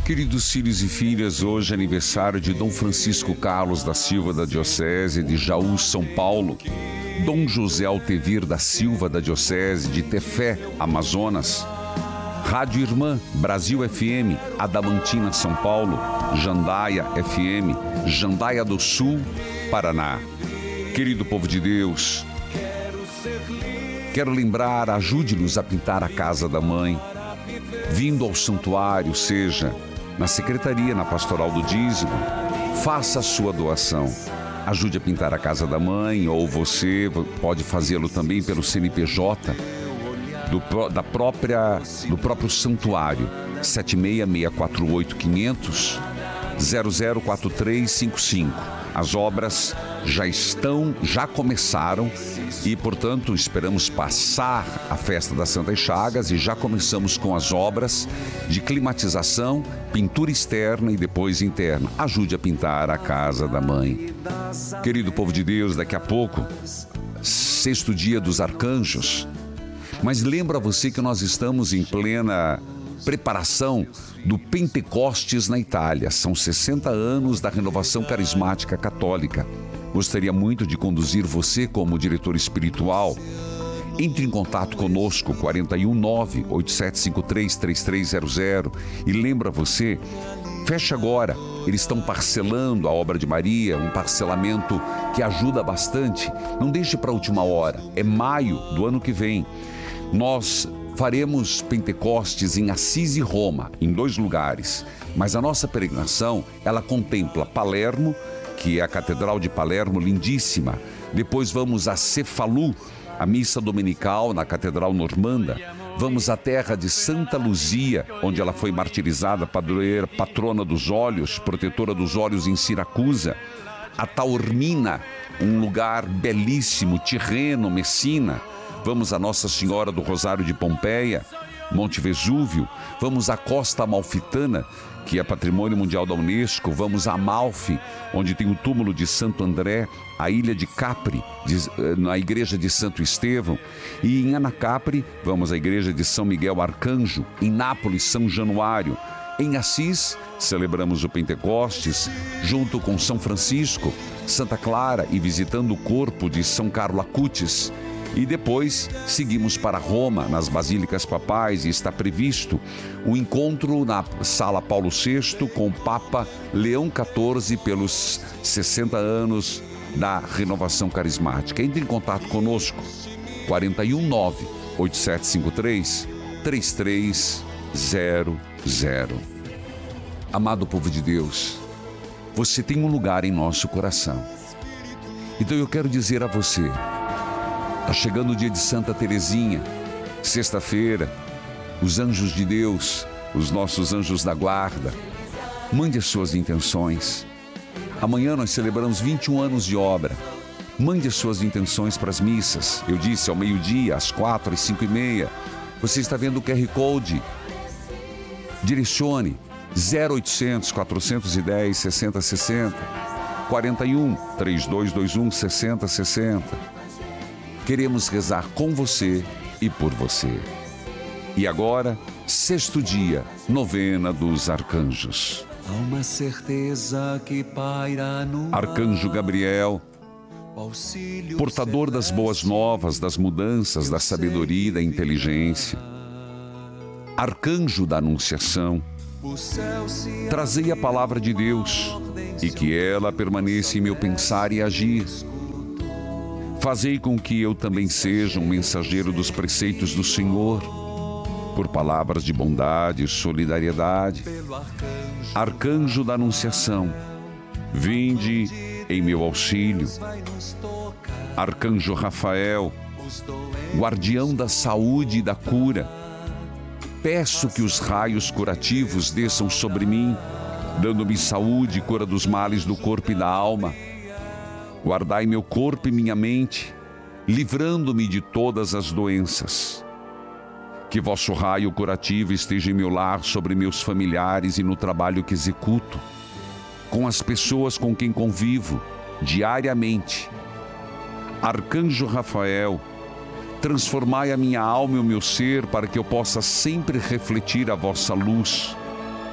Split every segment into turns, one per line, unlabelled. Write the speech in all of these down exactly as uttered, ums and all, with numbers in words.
Queridos filhos e filhas, hoje é aniversário de Dom Francisco Carlos da Silva, da Diocese de Jaú, São Paulo. Dom José Altevir da Silva, da Diocese de Tefé, Amazonas. Rádio Irmã, Brasil F M, Adamantina, São Paulo. Jandaia F M, Jandaia do Sul, Paraná. Querido povo de Deus, quero lembrar, ajude-nos a pintar a casa da mãe. Vindo ao santuário, seja na secretaria, na pastoral do dízimo, faça a sua doação. Ajude a pintar a casa da mãe, ou você pode fazê-lo também pelo C N P J do, da própria, do próprio santuário. sete seis seis quatro oito cinco zero zero zero quatro três cinco cinco. As obras já estão, já começaram e, portanto, esperamos passar a festa das Santas Chagas e já começamos com as obras de climatização, pintura externa e depois interna. Ajude a pintar a casa da mãe. Querido povo de Deus, daqui a pouco, sexto dia dos arcanjos, mas lembra você que nós estamos em plena preparação do Pentecostes na Itália. São sessenta anos da renovação carismática católica. Gostaria muito de conduzir você como diretor espiritual. Entre em contato conosco, quarenta e um, nove oito sete cinco três, três três zero zero. E lembra você, fecha agora. Eles estão parcelando a obra de Maria, um parcelamento que ajuda bastante. Não deixe para a última hora. É maio do ano que vem. Nós faremos Pentecostes em Assis e Roma, em dois lugares. Mas a nossa peregrinação, ela contempla Palermo, que é a Catedral de Palermo, lindíssima. Depois vamos a Cefalu, a missa dominical na Catedral Normanda. Vamos à terra de Santa Luzia, onde ela foi martirizada, padroeira, patrona dos olhos, protetora dos olhos em Siracusa. A Taormina, um lugar belíssimo, Tirreno, Messina. Vamos a Nossa Senhora do Rosário de Pompeia, Monte Vesúvio. Vamos à Costa Amalfitana, que é Patrimônio Mundial da Unesco. Vamos a Amalfi, onde tem o túmulo de Santo André, a ilha de Capri, de, na igreja de Santo Estevão. E em Anacapri, vamos à igreja de São Miguel Arcanjo. Em Nápoles, São Januário. Em Assis, celebramos o Pentecostes, junto com São Francisco, Santa Clara e visitando o corpo de São Carlo Acutis. E depois seguimos para Roma, nas Basílicas Papais, e está previsto um encontro na Sala Paulo sexto com o Papa Leão quatorze pelos sessenta anos da renovação carismática. Entre em contato conosco, quarenta e um, nove oito sete cinco três, três três zero zero. Amado povo de Deus, você tem um lugar em nosso coração. Então eu quero dizer a você, está chegando o dia de Santa Teresinha, sexta-feira, os anjos de Deus, os nossos anjos da guarda. Mande as suas intenções. Amanhã nós celebramos vinte e um anos de obra. Mande as suas intenções para as missas. Eu disse ao meio-dia, às quatro, às cinco e meia. Você está vendo o Q R Code. Direcione zero oitocentos, quatrocentos e dez, sessenta sessenta, quarenta e um, trinta e dois vinte e um, sessenta sessenta. Queremos rezar com você e por você. E agora, sexto dia, novena dos arcanjos.
Há uma certeza que paira no
Arcanjo Gabriel, portador das boas novas, das mudanças, da sabedoria e da inteligência. Arcanjo da Anunciação, trazei a palavra de Deus e que ela permaneça em meu pensar e agir. Fazei com que eu também seja um mensageiro dos preceitos do Senhor, por palavras de bondade e solidariedade. Arcanjo da Anunciação, vinde em meu auxílio. Arcanjo Rafael, guardião da saúde e da cura, peço que os raios curativos desçam sobre mim, dando-me saúde e cura dos males do corpo e da alma. Guardai meu corpo e minha mente, livrando-me de todas as doenças. Que vosso raio curativo esteja em meu lar, sobre meus familiares e no trabalho que executo, com as pessoas com quem convivo diariamente. Arcanjo Rafael, transformai a minha alma e o meu ser para que eu possa sempre refletir a vossa luz.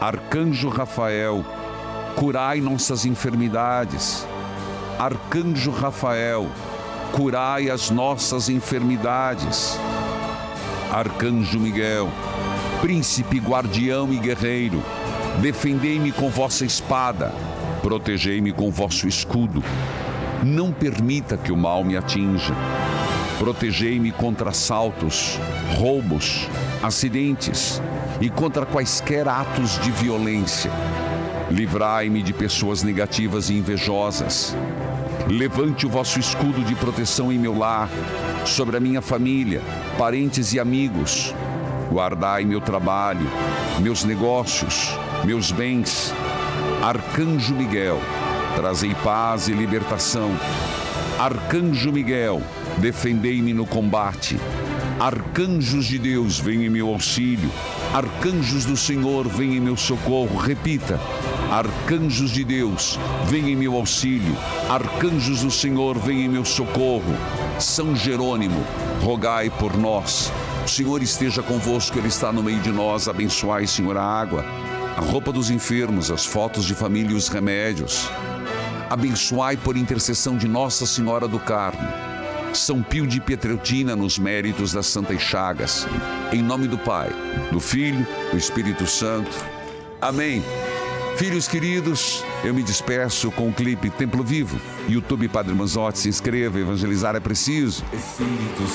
Arcanjo Rafael, curai nossas enfermidades. Arcanjo Rafael, curai as nossas enfermidades. Arcanjo Miguel, príncipe, guardião e guerreiro, defendei-me com vossa espada, protegei-me com vosso escudo. Não permita que o mal me atinja. Protegei-me contra assaltos, roubos, acidentes e contra quaisquer atos de violência. Livrai-me de pessoas negativas e invejosas. Levante o vosso escudo de proteção em meu lar, sobre a minha família, parentes e amigos. Guardai meu trabalho, meus negócios, meus bens. Arcanjo Miguel, trazei paz e libertação. Arcanjo Miguel, defendei-me no combate. Arcanjos de Deus, venham em meu auxílio. Arcanjos do Senhor, venham em meu socorro. Repita. Arcanjos de Deus, venham em meu auxílio. Arcanjos do Senhor, venham em meu socorro. São Jerônimo, rogai por nós. O Senhor esteja convosco, Ele está no meio de nós. Abençoai, Senhor, a água, a roupa dos enfermos, as fotos de família e os remédios. Abençoai por intercessão de Nossa Senhora do Carmo, São Pio de Pietreutina, nos méritos das Santas Chagas. Em nome do Pai, do Filho, do Espírito Santo. Amém. Filhos queridos, eu me despeço com o clipe Templo Vivo. YouTube Padre Manzotti, se inscreva, evangelizar é preciso.